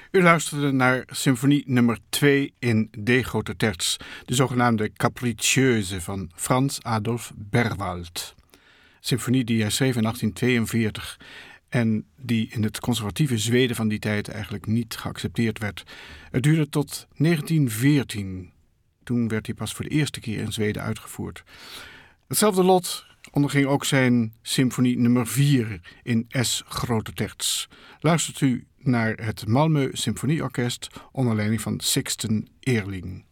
U luisterde naar symfonie nummer 2 in D grote terts, de zogenaamde Capricieuse van Frans Adolf Berwald. Symfonie die hij schreef in 1842 en die in het conservatieve Zweden van die tijd eigenlijk niet geaccepteerd werd. Het duurde tot 1914. Toen werd hij pas voor de eerste keer in Zweden uitgevoerd. Hetzelfde lot onderging ook zijn symfonie nummer 4 in S grote terts. Luistert u naar het Malmö Symfonieorkest onder leiding van Sixten Ehrling.